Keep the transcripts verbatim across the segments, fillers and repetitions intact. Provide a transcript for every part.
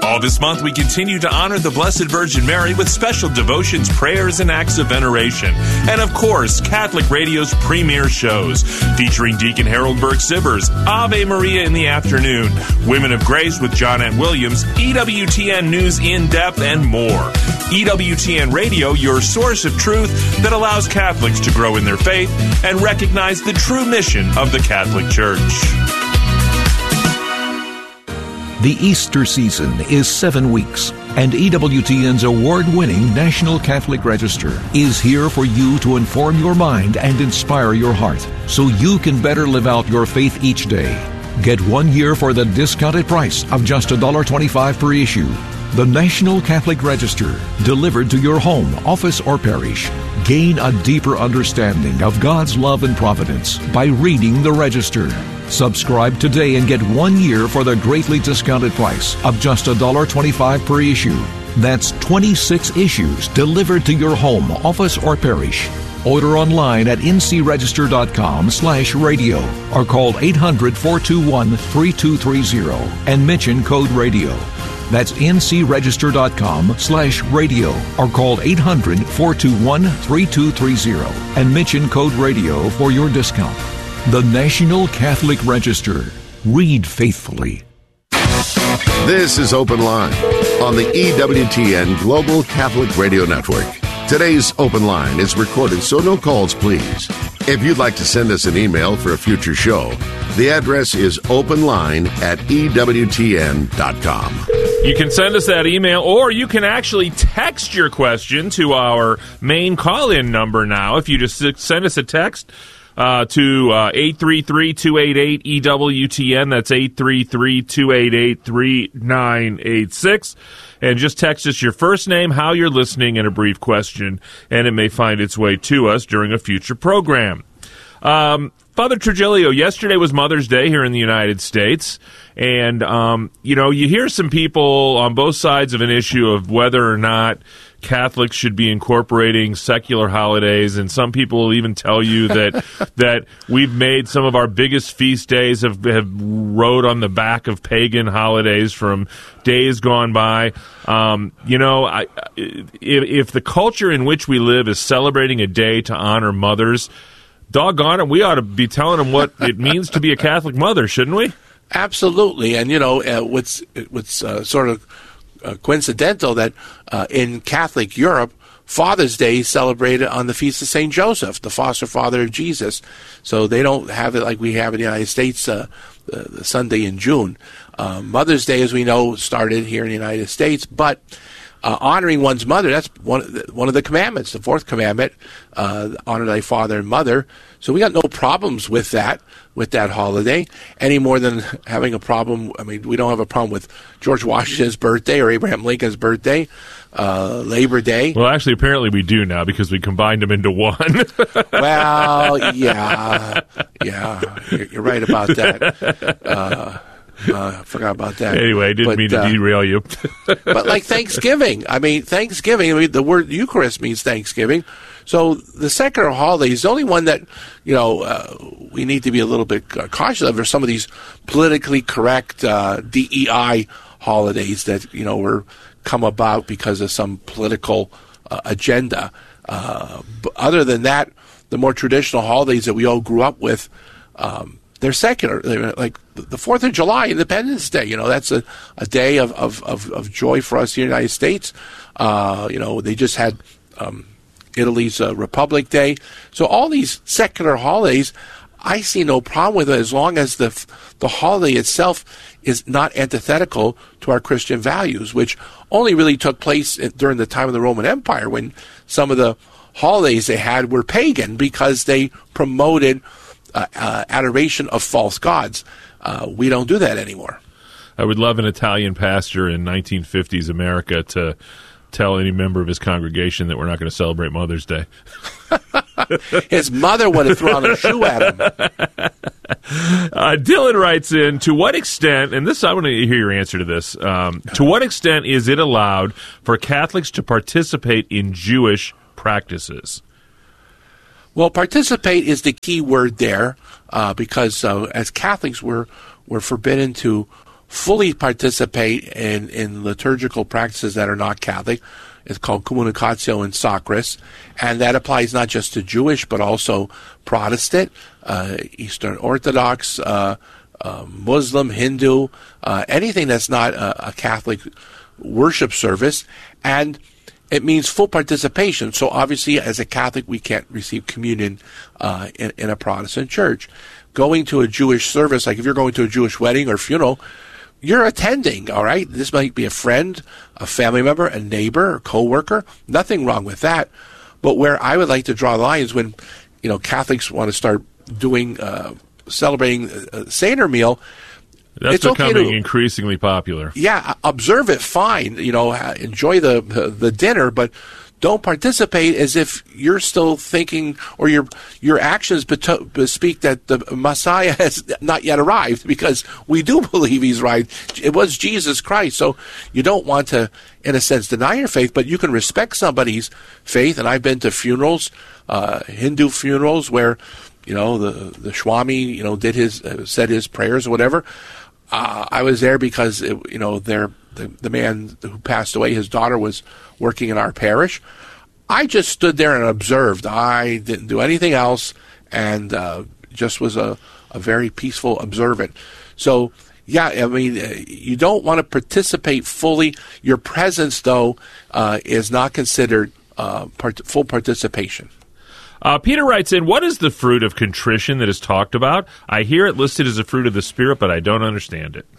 All this month, we continue to honor the Blessed Virgin Mary with special devotions, prayers, and acts of veneration. And of course, Catholic Radio's premier shows, featuring Deacon Harold Burke-Sibbers, Ave Maria in the afternoon, Women of Grace with John N. Williams, E W T N News in Depth, and more. E W T N Radio, your source of truth that allows Catholics to grow in their faith and recognize the true mission of the Catholic Church. The Easter season is seven weeks, and E W T N's award-winning National Catholic Register is here for you to inform your mind and inspire your heart so you can better live out your faith each day. Get one year for the discounted price of just one dollar and twenty-five cents per issue. The National Catholic Register, delivered to your home, office, or parish. Gain a deeper understanding of God's love and providence by reading the Register. Subscribe today and get one year for the greatly discounted price of just one dollar and twenty-five cents per issue. That's twenty-six issues delivered to your home, office, or parish. Order online at ncregister.com slash radio or call eight hundred, four two one, three two three zero and mention code radio. That's ncregister.com slash radio or call eight hundred, four two one, three two three zero and mention code radio for your discount. The National Catholic Register. Read faithfully. This is Open Line on the E W T N Global Catholic Radio Network. Today's Open Line is recorded, so no calls, please. If you'd like to send us an email for a future show, the address is openline at E W T N dot com. You can send us that email, or you can actually text your question to our main call-in number now. If you just send us a text uh, to uh, eight three three, two eight eight, E W T N, that's eight three three, two eight eight, three nine eight six, and just text us your first name, how you're listening, and a brief question, and it may find its way to us during a future program. Um, Father Trigilio, yesterday was Mother's Day here in the United States, and, um, you know, you hear some people on both sides of an issue of whether or not Catholics should be incorporating secular holidays, and some people will even tell you that that we've made some of our biggest feast days have, have rode on the back of pagan holidays from days gone by. Um, you know, I, if, if the culture in which we live is celebrating a day to honor mothers, doggone it, we ought to be telling them what it means to be a Catholic mother, shouldn't we? Absolutely. And, you know, uh, what's, what's uh, sort of uh, coincidental that uh, in Catholic Europe, Father's Day is celebrated on the Feast of Saint Joseph, the foster father of Jesus. So they don't have it like we have in the United States, uh, the, the Sunday in June. Uh, Mother's Day, as we know, started here in the United States, but Uh, honoring one's mother, that's one of, the, one of the commandments, the fourth commandment, uh, honor thy father and mother. So we got no problems with that, with that holiday, any more than having a problem. I mean, we don't have a problem with George Washington's birthday or Abraham Lincoln's birthday, uh, Labor Day. Well, actually, apparently we do now because we combined them into one. Well, yeah, yeah, you're, you're right about that. Uh Uh, I forgot about that. Anyway, I didn't but, mean to uh, derail you. But like Thanksgiving, I mean, Thanksgiving, I mean, the word Eucharist means Thanksgiving. So the secular holiday is the only one that, you know, uh, we need to be a little bit cautious of are some of these politically correct uh, D E I holidays that, you know, were come about because of some political uh, agenda. Uh, but other than that, the more traditional holidays that we all grew up with, um, they're secular. They're like the Fourth of July, Independence Day. You know, that's a, a day of, of, of, of joy for us here in the United States. Uh, you know, they just had um, Italy's uh, Republic Day. So all these secular holidays, I see no problem with it as long as the the holiday itself is not antithetical to our Christian values, which only really took place in, during the time of the Roman Empire when some of the holidays they had were pagan because they promoted Uh, uh, adoration of false gods. Uh, we don't do that anymore. I would love an Italian pastor in nineteen fifties America to tell any member of his congregation that we're not going to celebrate Mother's Day. His mother would have thrown a shoe at him. Uh, Dylan writes in, to what extent, and this I want to hear your answer to this, um, to what extent is it allowed for Catholics to participate in Jewish practices? Well, participate is the key word there, uh, because uh, as Catholics we're we're forbidden to fully participate in, in liturgical practices that are not Catholic. It's called communicatio in sacris, and that applies not just to Jewish, but also Protestant, uh, Eastern Orthodox, uh, uh, Muslim, Hindu, uh, anything that's not a, a Catholic worship service. And it means full participation. So obviously, as a Catholic, we can't receive communion uh, in, in a Protestant church. Going to a Jewish service, like if you're going to a Jewish wedding or funeral, you're attending, all right? This might be a friend, a family member, a neighbor, a coworker. Nothing wrong with that. But where I would like to draw the line is when, you know, Catholics want to start doing, uh, celebrating a Seder meal. That's it's becoming okay to, increasingly popular. Yeah, observe it, fine. You know, enjoy the the dinner, but don't participate as if you're still thinking, or your your actions bespeak that the Messiah has not yet arrived, because we do believe he's arrived. It was Jesus Christ. So you don't want to, in a sense, deny your faith, but you can respect somebody's faith. And I've been to funerals, uh, Hindu funerals, where, you know, the the Swami, you know, did his uh, said his prayers or whatever. Uh, I was there because, it, you know, there the, the man who passed away, his daughter was working in our parish. I just stood there and observed. I didn't do anything else, and uh, just was a, a very peaceful observant. So, yeah, I mean, uh, you don't want to participate fully. Your presence, though, uh, is not considered uh, part- full participation. Uh, Peter writes in, what is the fruit of contrition that is talked about? I hear it listed as a fruit of the Spirit, but I don't understand it.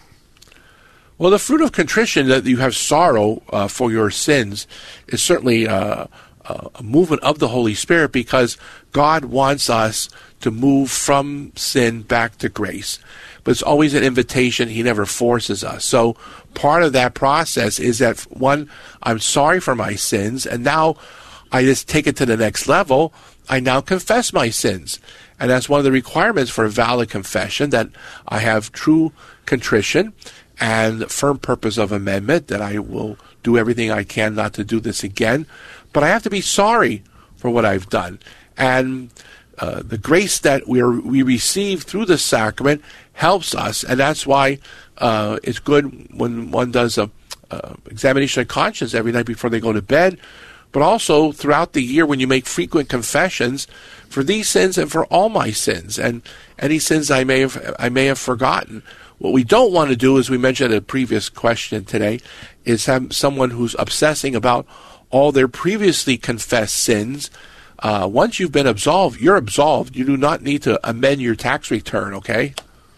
Well, the fruit of contrition, that you have sorrow uh, for your sins, is certainly uh, a movement of the Holy Spirit, because God wants us to move from sin back to grace. But it's always an invitation. He never forces us. So part of that process is that, one, I'm sorry for my sins, and now I just take it to the next level. I now confess my sins. And that's one of the requirements for a valid confession, that I have true contrition and firm purpose of amendment, that I will do everything I can not to do this again. But I have to be sorry for what I've done. And uh, the grace that we are, we receive through the sacrament helps us. And that's why uh, it's good when one does a uh, examination of conscience every night before they go to bed, but also throughout the year when you make frequent confessions for these sins and for all my sins and any sins I may have I may have forgotten. What we don't want to do, as we mentioned in a previous question today, is have someone who's obsessing about all their previously confessed sins. Uh, once you've been absolved, you're absolved. You do not need to amend your tax return, okay?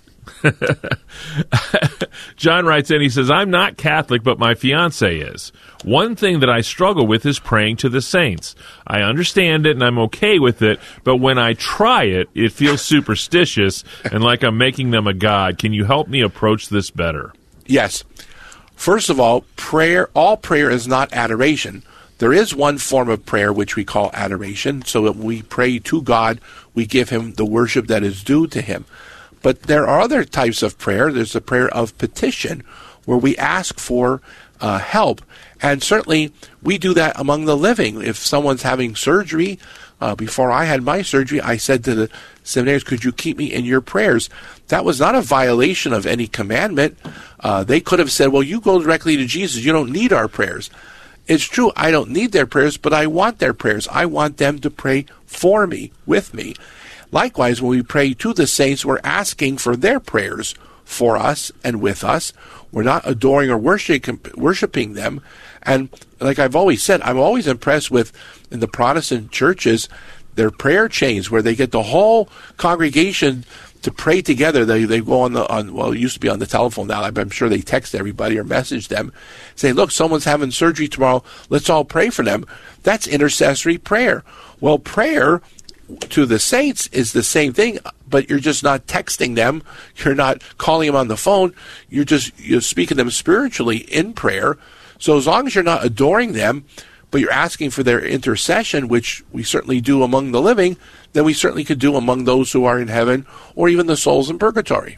John writes in, he says, I'm not Catholic, but my fiance is. One thing that I struggle with is praying to the saints. I understand it and I'm okay with it, but when I try it, it feels superstitious and like I'm making them a god. Can you help me approach this better? Yes. First of all, prayer, all prayer is not adoration. There is one form of prayer which we call adoration, so that when we pray to God, we give him the worship that is due to him. But there are other types of prayer. There's the prayer of petition, where we ask for uh, help. And certainly we do that among the living. If someone's having surgery, uh, before I had my surgery, I said to the seminaries, could you keep me in your prayers? That was not a violation of any commandment. Uh, they could have said, well, you go directly to Jesus. You don't need our prayers. It's true, I don't need their prayers, but I want their prayers. I want them to pray for me, with me. Likewise, when we pray to the saints, we're asking for their prayers for us and with us. We're not adoring or worshiping, worshiping them. And like I've always said, I'm always impressed with, in the Protestant churches, their prayer chains, where they get the whole congregation to pray together. They they go on the, on well, it used to be on the telephone now. I'm sure they text everybody or message them. Say, look, someone's having surgery tomorrow. Let's all pray for them. That's intercessory prayer. Well, prayer to the saints is the same thing, but you're just not texting them. You're not calling them on the phone. You're just you're speaking to them spiritually in prayer. So as long as you're not adoring them, but you're asking for their intercession, which we certainly do among the living, then we certainly could do among those who are in heaven or even the souls in purgatory.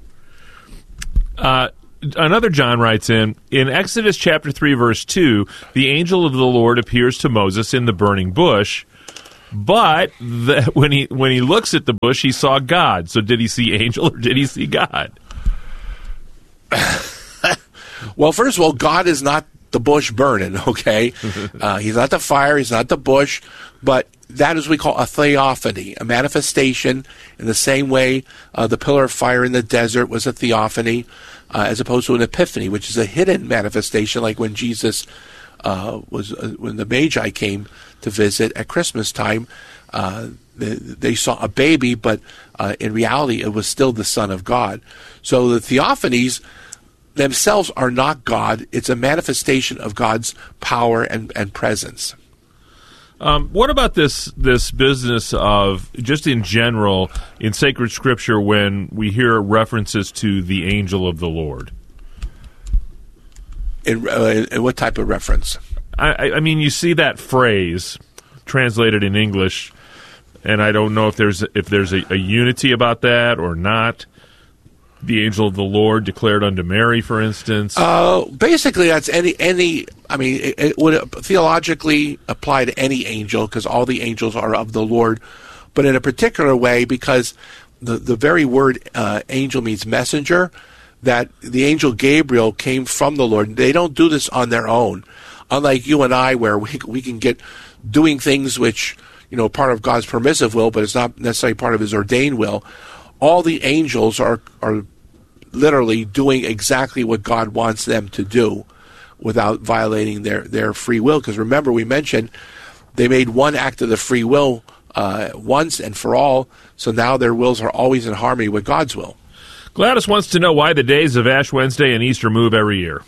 Uh, another John writes in, in Exodus chapter three, verse two, the angel of the Lord appears to Moses in the burning bush, but the, when he when he looks at the bush, he saw God. So did he see angel or did he see God? Well, first of all, God is not the bush burning, okay? Uh, he's not the fire, he's not the bush, but that is what we call a theophany, a manifestation in the same way uh, the pillar of fire in the desert was a theophany, uh, as opposed to an epiphany, which is a hidden manifestation, like when Jesus uh, was, uh, when the Magi came to visit at Christmas time, uh, they, they saw a baby, but uh, in reality it was still the Son of God. So the theophanies themselves are not God. It's a manifestation of God's power and, and presence. Um, what about this this business of, just in general, in sacred scripture, when we hear references to the angel of the Lord? In, uh, in what type of reference? I, I mean, you see that phrase translated in English, and I don't know if there's if there's a, a unity about that or not. The angel of the Lord declared unto Mary, for instance. Uh, basically, that's any any. I mean, it, it would theologically apply to any angel because all the angels are of the Lord, but in a particular way because the the very word uh, angel means messenger. That the angel Gabriel came from the Lord. They don't do this on their own, unlike you and I, where we we can get doing things which, you know, part of God's permissive will, but it's not necessarily part of His ordained will. All the angels are are literally doing exactly what God wants them to do without violating their, their free will. Because remember, we mentioned they made one act of the free will uh, once and for all, so now their wills are always in harmony with God's will. Gladys wants to know why the days of Ash Wednesday and Easter move every year.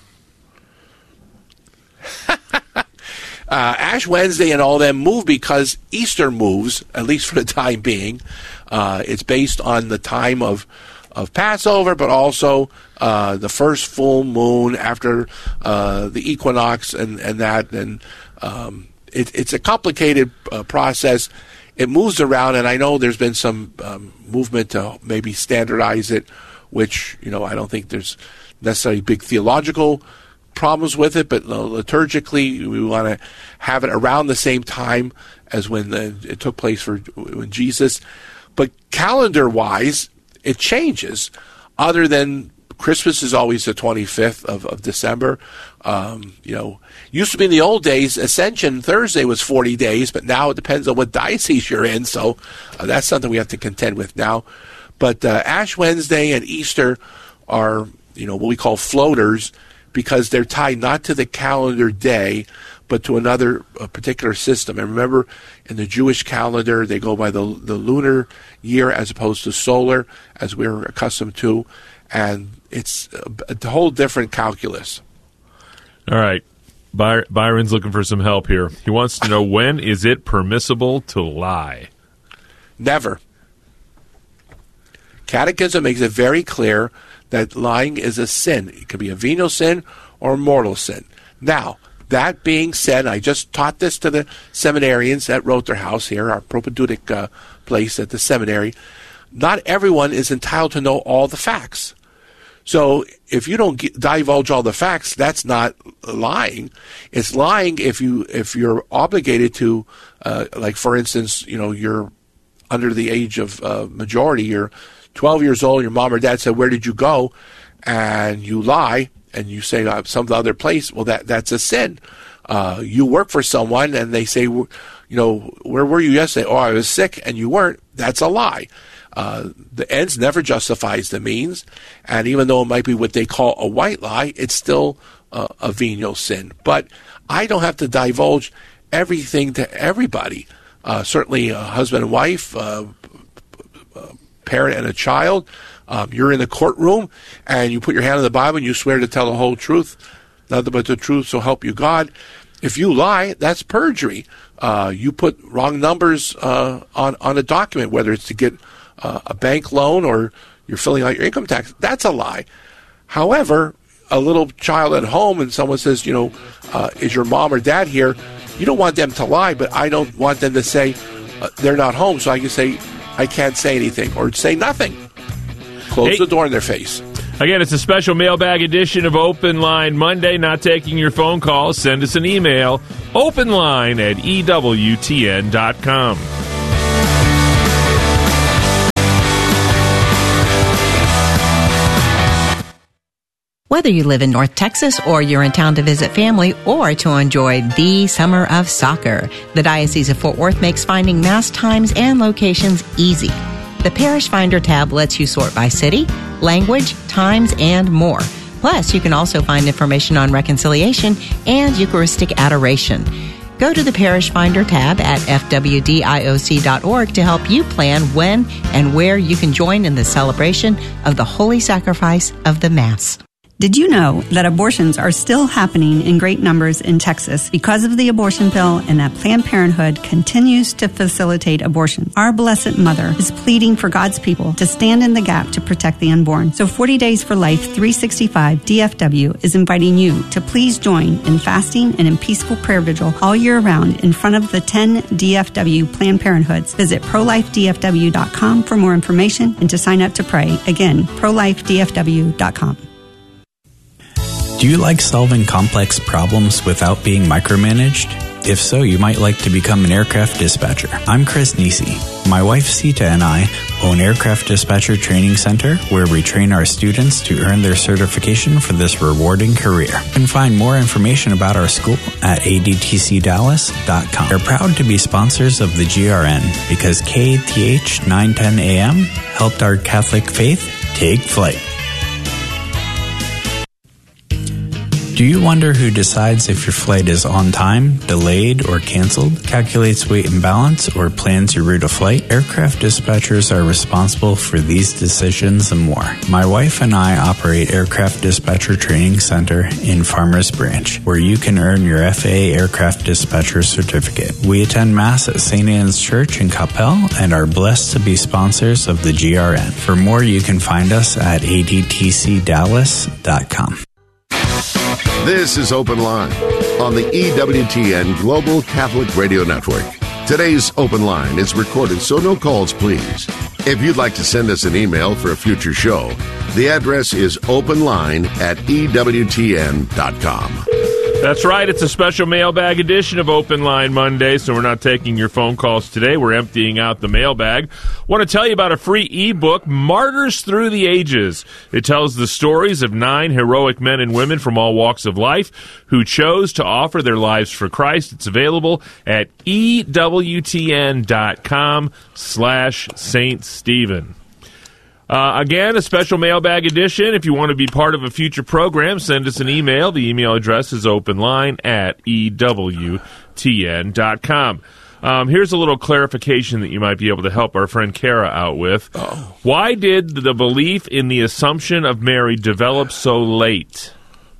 uh, Ash Wednesday and all them move because Easter moves, at least for the time being. Uh, it's based on the time of of Passover, but also uh, the first full moon after uh, the equinox and, and that. And um, it, it's a complicated uh, process. It moves around, and I know there's been some um, movement to maybe standardize it, which, you know, I don't think there's necessarily big theological problems with it, but liturgically we want to have it around the same time as when the, it took place for when Jesus. But calendar-wise, it changes. Other than Christmas is always the twenty-fifth of, of December. Um, you know, used to be in the old days, Ascension Thursday was forty days, but now it depends on what diocese you're in. So uh, that's something we have to contend with now. But uh, Ash Wednesday and Easter are, you know, what we call floaters because they're tied not to the calendar day, but to another a particular system. And remember, in the Jewish calendar, they go by the the lunar year as opposed to solar, as we're accustomed to, and it's a, a whole different calculus. All right. By- Byron's looking for some help here. He wants to know, when is it permissible to lie? Never. Catechism makes it very clear that lying is a sin. It can be a venial sin or a mortal sin. Now, that being said, I just taught this to the seminarians at Rotherhouse here, our propedeutic uh, place at the seminary. Not everyone is entitled to know all the facts. So if you don't get, divulge all the facts, that's not lying. It's lying if you if you're obligated to, uh, like for instance, you know, you're under the age of uh, majority. You're twelve years old. Your mom or dad said, "Where did you go?" And you lie. And you say uh, some other place, well, that that's a sin. Uh, you work for someone, and they say, you know, where were you yesterday? Oh, I was sick, and you weren't. That's a lie. Uh, the ends never justifies the means, and even though it might be what they call a white lie, it's still uh, a venial sin. But I don't have to divulge everything to everybody. Uh, certainly, a husband and wife, uh, a parent and a child. Um, you're in the courtroom and you put your hand on the Bible and you swear to tell the whole truth, nothing but the truth, so help you God. If you lie, that's perjury. Uh, you put wrong numbers uh, on, on a document, whether it's to get uh, a bank loan or you're filling out your income tax. That's a lie. However, a little child at home and someone says, you know, uh, is your mom or dad here? You don't want them to lie, but I don't want them to say uh, they're not home, so I can say I can't say anything or say nothing. Close hey, the door in their face. Again, it's a special mailbag edition of Open Line Monday. Not taking your phone calls. Send us an email. Openline at E W T N dot com. Whether you live in North Texas or you're in town to visit family or to enjoy the summer of soccer, the Diocese of Fort Worth makes finding Mass times and locations easy. The Parish Finder tab lets you sort by city, language, times, and more. Plus, you can also find information on reconciliation and Eucharistic adoration. Go to the Parish Finder tab at f w d i o c dot org to help you plan when and where you can join in the celebration of the holy sacrifice of the Mass. Did you know that abortions are still happening in great numbers in Texas because of the abortion pill and that Planned Parenthood continues to facilitate abortion? Our Blessed Mother is pleading for God's people to stand in the gap to protect the unborn. So forty Days for Life three sixty-five D F W is inviting you to please join in fasting and in peaceful prayer vigil all year round in front of the ten D F W Planned Parenthoods. Visit pro life d f w dot com for more information and to sign up to pray. Again, pro life d f w dot com. Do you like solving complex problems without being micromanaged? If so, you might like to become an aircraft dispatcher. I'm Chris Nisi. My wife Sita and I own Aircraft Dispatcher Training Center, where we train our students to earn their certification for this rewarding career. You can find more information about our school at a d t c dallas dot com. We're proud to be sponsors of the G R N because K A T H nine ten A M helped our Catholic faith take flight. Do you wonder who decides if your flight is on time, delayed, or canceled, calculates weight and balance, or plans your route of flight? Aircraft dispatchers are responsible for these decisions and more. My wife and I operate Aircraft Dispatcher Training Center in Farmers Branch, where you can earn your F A A Aircraft Dispatcher Certificate. We attend Mass at Saint Anne's Church in Coppell and are blessed to be sponsors of the G R N. For more, you can find us at a d t c dallas dot com. This is Open Line on the E W T N Global Catholic Radio Network. Today's Open Line is recorded, so no calls, please. If you'd like to send us an email for a future show, the address is openline at e w t n dot com. That's right. It's a special mailbag edition of Open Line Monday, so we're not taking your phone calls today. We're emptying out the mailbag. Want to tell you about a free ebook, Martyrs Through the Ages. It tells the stories of nine heroic men and women from all walks of life who chose to offer their lives for Christ. It's available at e w t n dot com slash Saint Stephen. Uh, again, a special mailbag edition. If you want to be part of a future program, send us an email. The email address is openline at e w t n dot com. Um, here's a little clarification that you might be able to help our friend Kara out with. Oh. Why did the belief in the Assumption of Mary develop so late?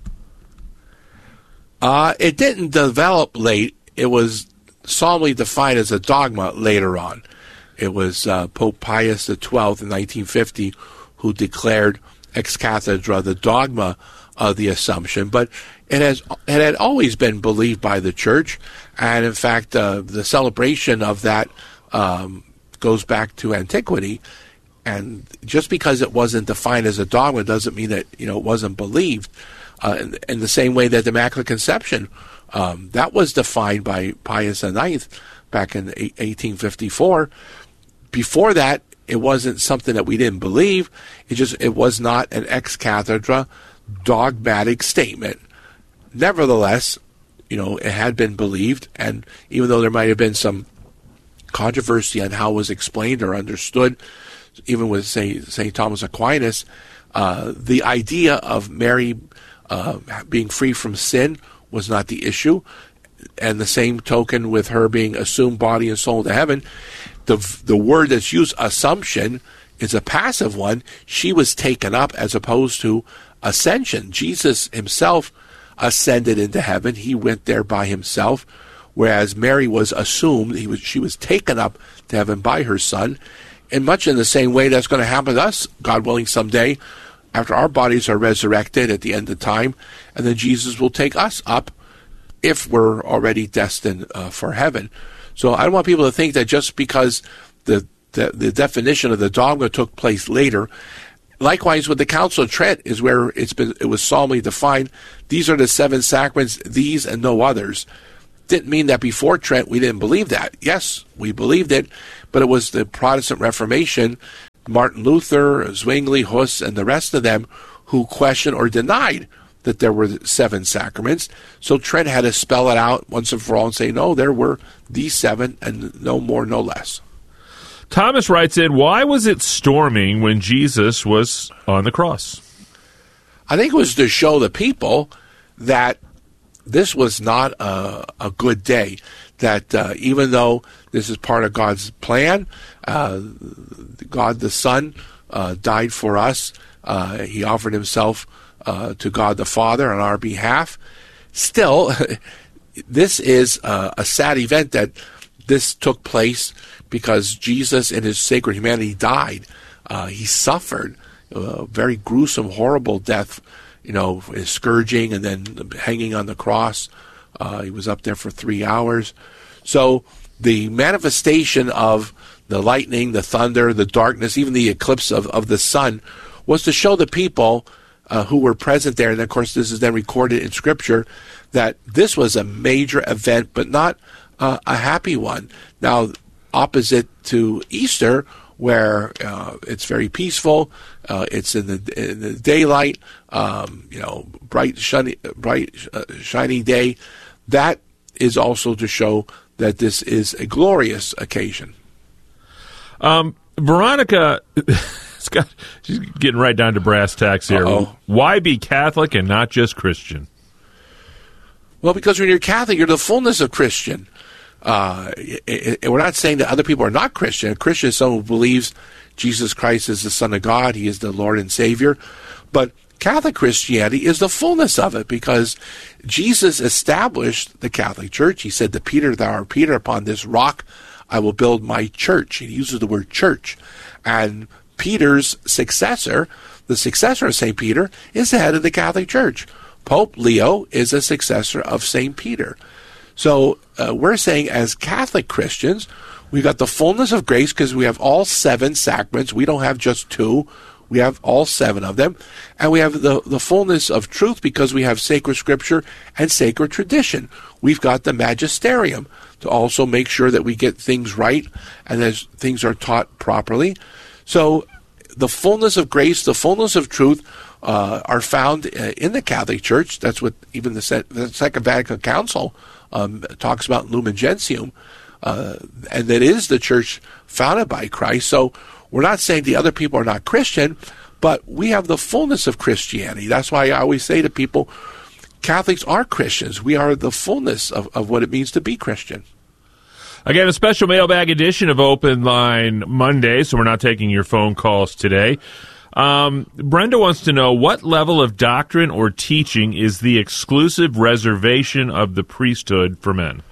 Uh, it didn't develop late. It was solemnly defined as a dogma later on. It was uh, Pope Pius the twelfth in nineteen fifty who declared ex cathedra the dogma of the Assumption, but it has it had always been believed by the Church, and in fact, uh, the celebration of that um, goes back to antiquity. And just because it wasn't defined as a dogma doesn't mean that you know it wasn't believed. Uh, in, in the same way that the Immaculate Conception um, that was defined by Pius the ninth back in eighteen fifty-four. Before that, it wasn't something that we didn't believe. It just it was not an ex cathedra dogmatic statement. Nevertheless, you know, it had been believed, and even though there might have been some controversy on how it was explained or understood, even with say Saint Thomas Aquinas, uh, the idea of Mary uh, being free from sin was not the issue, and the same token with her being assumed body and soul to heaven. The the word that's used, assumption, is a passive one. She was taken up as opposed to ascension. Jesus himself ascended into heaven. He went there by himself, whereas Mary was assumed. He was she was taken up to heaven by her Son. And much in the same way that's going to happen to us, God willing, someday, after our bodies are resurrected at the end of time, and then Jesus will take us up if we're already destined uh, for heaven. So I don't want people to think that just because the, the the definition of the dogma took place later. Likewise, with the Council of Trent is where it's been it was solemnly defined. These are the seven sacraments, these and no others. Didn't mean that before Trent we didn't believe that. Yes, we believed it, but it was the Protestant Reformation, Martin Luther, Zwingli, Huss, and the rest of them who questioned or denied that there were seven sacraments. So Trent had to spell it out once and for all and say, no, there were these seven and no more, no less. Thomas writes in, why was it storming when Jesus was on the cross? I think it was to show the people that this was not a, a good day, that uh, even though this is part of God's plan, uh, God the Son uh, died for us. Uh, he offered himself uh, to God the Father on our behalf. Still, this is uh, a sad event that this took place because Jesus in his sacred humanity died. Uh, he suffered a very gruesome, horrible death, you know, his scourging and then hanging on the cross. Uh, he was up there for three hours. So the manifestation of the lightning, the thunder, the darkness, even the eclipse of, of the sun was to show the people uh, who were present there, and of course this is then recorded in Scripture, that this was a major event, but not uh, a happy one. Now, opposite to Easter, where uh, it's very peaceful, uh, it's in the in the daylight, um, you know, bright, shiny, bright, uh, shiny day. That is also to show that this is a glorious occasion. Um, Veronica, Scott, she's getting right down to brass tacks here. Uh-oh. Why be Catholic and not just Christian? Well, because when you're Catholic, you're the fullness of Christian. Uh, it, it, we're not saying that other people are not Christian. A Christian is someone who believes Jesus Christ is the Son of God. He is the Lord and Savior. But Catholic Christianity is the fullness of it because Jesus established the Catholic Church. He said to Peter, thou art Peter, upon this rock I will build my church. He uses the word church. And Peter's successor, the successor of Saint Peter, is the head of the Catholic Church. Pope Leo is a successor of Saint Peter. So uh, we're saying as Catholic Christians, we got the fullness of grace because we have all seven sacraments. We don't have just two. We have all seven of them. And we have the, the fullness of truth because we have sacred scripture and sacred tradition. We've got the magisterium to also make sure that we get things right and that things are taught properly. So the fullness of grace, the fullness of truth uh, are found uh, in the Catholic Church. That's what even the, Se- the Second Vatican Council um, talks about in Lumen Gentium. Uh, and that is the church founded by Christ. So we're not saying the other people are not Christian, but we have the fullness of Christianity. That's why I always say to people, Catholics are Christians. We are the fullness of, of what it means to be Christian. Again, a special mailbag edition of Open Line Monday, so we're not taking your phone calls today. Um, Brenda wants to know, what level of doctrine or teaching is the exclusive reservation of the priesthood for men?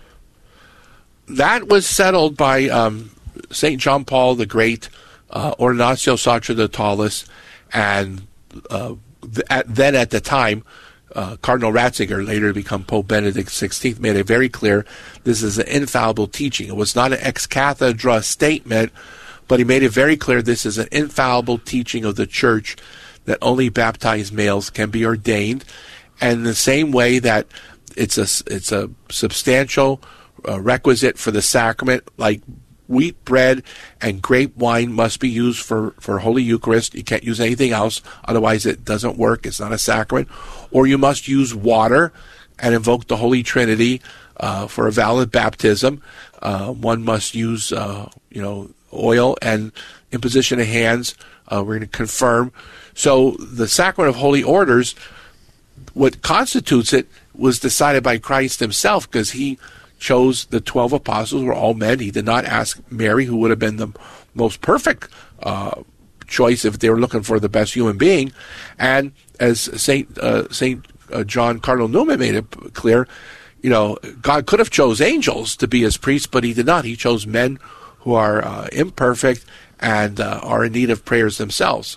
That was settled by um, Saint John Paul the Great, uh, Ordinatio Sacerdotales, and uh, th- at, then at the time, uh, Cardinal Ratzinger, later to become Pope Benedict the sixteenth, made it very clear this is an infallible teaching. It was not an ex cathedra statement, but he made it very clear this is an infallible teaching of the Church that only baptized males can be ordained, and in the same way that it's a it's a substantial uh, requisite for the sacrament, like wheat bread and grape wine must be used for, for Holy Eucharist. You can't use anything else, otherwise it doesn't work. It's not a sacrament. Or you must use water and invoke the Holy Trinity uh, for a valid baptism. Uh, one must use, uh, you know, oil and imposition of hands. Uh, we're going to confirm. So the sacrament of holy orders, what constitutes it, was decided by Christ himself because he chose the twelve apostles were all men. He did not ask Mary, who would have been the most perfect uh, choice if they were looking for the best human being. And as Saint uh, Saint uh, John Cardinal Newman made it clear, you know, God could have chose angels to be his priests, but he did not. He chose men who are uh, imperfect and uh, are in need of prayers themselves.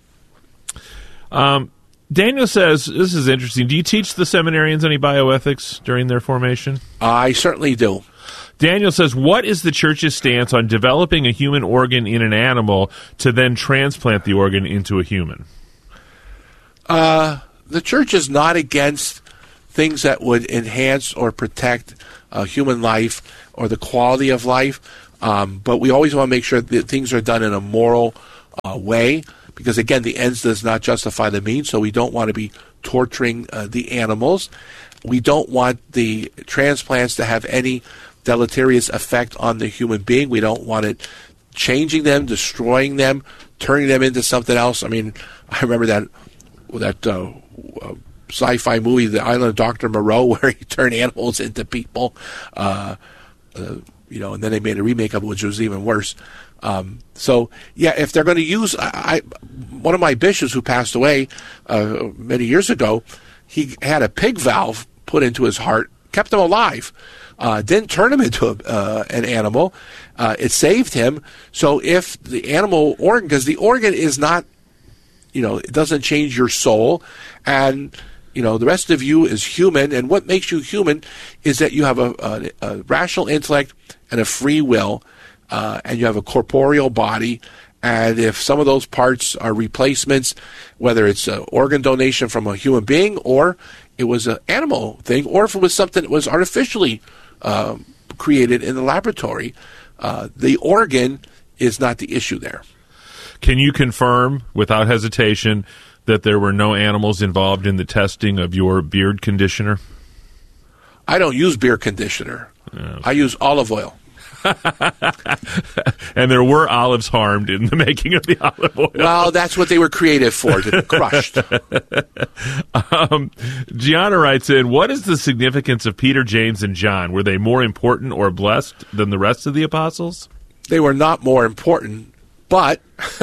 Um, Daniel says, this is interesting, do you teach the seminarians any bioethics during their formation? I certainly do. Daniel says, what is the Church's stance on developing a human organ in an animal to then transplant the organ into a human? Uh, the Church is not against things that would enhance or protect uh, human life or the quality of life, um, but we always want to make sure that things are done in a moral uh, way, because, again, the ends does not justify the means, so we don't want to be torturing uh, the animals. We don't want the transplants to have any deleterious effect on the human being. We don't want it changing them, destroying them, turning them into something else. I mean, I remember that that uh, uh, sci-fi movie, The Island of Doctor Moreau, where he turned animals into people. Uh, uh, you know, and then they made a remake of it, which was even worse. Um, so, yeah, if they're going to use, I, I, one of my bishops who passed away uh, many years ago, he had a pig valve put into his heart, kept him alive, uh, didn't turn him into a, uh, an animal. Uh, it saved him. So if the animal organ, because the organ is not, you know, it doesn't change your soul, and you know, the rest of you is human, and what makes you human is that you have a, a, a rational intellect and a free will, uh, and you have a corporeal body. And if some of those parts are replacements, whether it's an organ donation from a human being, or it was an animal thing, or if it was something that was artificially um, created in the laboratory, uh, the organ is not the issue there. Can you confirm, without hesitation, that there were no animals involved in the testing of your beard conditioner? I don't use beard conditioner. Oh. I use olive oil. And there were olives harmed in the making of the olive oil. Well, that's what they were created for, to crushed. um, Gianna writes in, what is the significance of Peter, James, and John? Were they more important or blessed than the rest of the apostles? They were not more important, but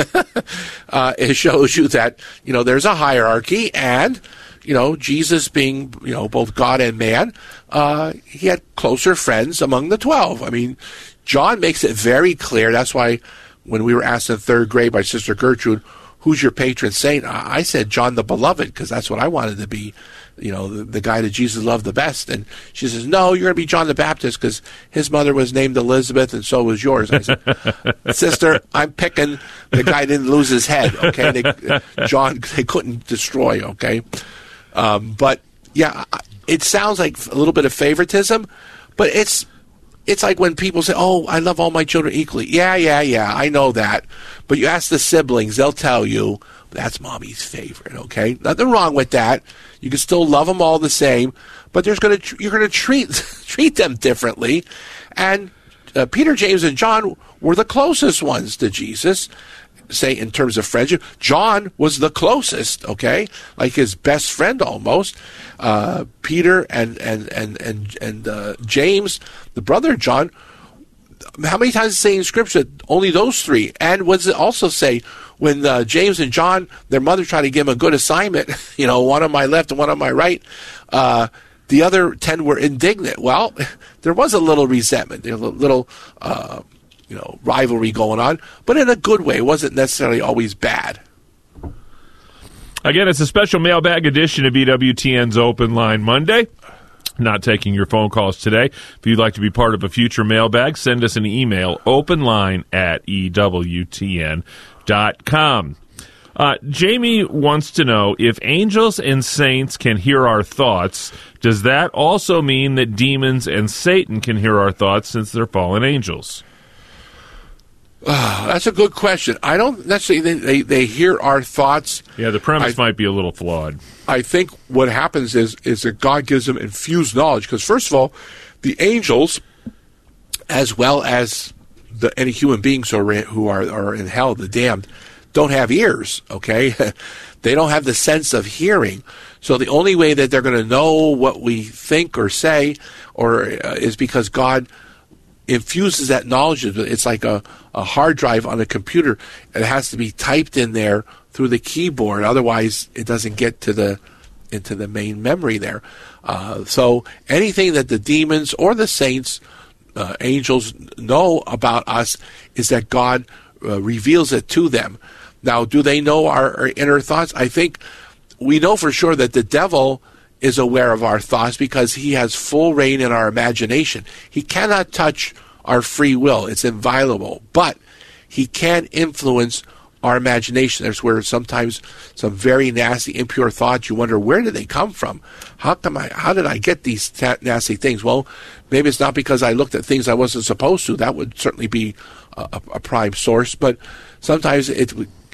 uh, it shows you that, you know, there's a hierarchy, and you know, Jesus being, you know, both God and man, uh, he had closer friends among the twelve. I mean, John makes it very clear. That's why when we were asked in third grade by Sister Gertrude, who's your patron saint? I said John the Beloved, because that's what I wanted to be, you know, the, the guy that Jesus loved the best. And she says, no, you're going to be John the Baptist, because his mother was named Elizabeth, and so was yours. I said, sister, I'm picking the guy that didn't lose his head, okay? They, John, they couldn't destroy, okay? Um, but, yeah, it sounds like a little bit of favoritism, but it's it's like when people say, oh, I love all my children equally. Yeah, yeah, yeah, I know that. But you ask the siblings, they'll tell you, that's mommy's favorite, okay? Nothing wrong with that. You can still love them all the same, but there's gonna you're going to treat treat them differently. And uh, Peter, James, and John were the closest ones to Jesus, say, in terms of friendship. John was the closest, okay, like his best friend almost. Uh, Peter and and and and and uh, James, the brother of John. How many times does it say in Scripture only those three? And what does it also say when uh, James and John, their mother tried to give them a good assignment? You know, one on my left and one on my right. Uh, the other ten were indignant. Well, there was a little resentment, there was a little. Uh, you know, rivalry going on, but in a good way. It wasn't necessarily always bad. Again, it's a special mailbag edition of E W T N's Open Line Monday. Not taking your phone calls today. If you'd like to be part of a future mailbag, send us an email, openline at E W T N dot com. Uh, Jamie wants to know, if angels and saints can hear our thoughts, does that also mean that demons and Satan can hear our thoughts since they're fallen angels? Uh, that's a good question. I don't necessarily think they, they hear our thoughts. Yeah, the premise I, might be a little flawed. I think what happens is is that God gives them infused knowledge. Because first of all, the angels, as well as the, any human beings who are, who are, are in hell, the damned, don't have ears, okay? They don't have the sense of hearing. So the only way that they're going to know what we think or say or uh, is because God infuses that knowledge. It's like a, a hard drive on a computer. It has to be typed in there through the keyboard. Otherwise, it doesn't get to the into the main memory there. Uh, so anything that the demons or the saints, uh, angels know about us is that God uh, reveals it to them. Now, do they know our, our inner thoughts? I think we know for sure that the devil is aware of our thoughts because he has full reign in our imagination. He cannot touch our free will. It's inviolable. But he can influence our imagination. There's where sometimes some very nasty, impure thoughts, you wonder, where did they come from? How come I, how did I get these ta- nasty things? Well, maybe it's not because I looked at things I wasn't supposed to. That would certainly be a, a prime source. But sometimes it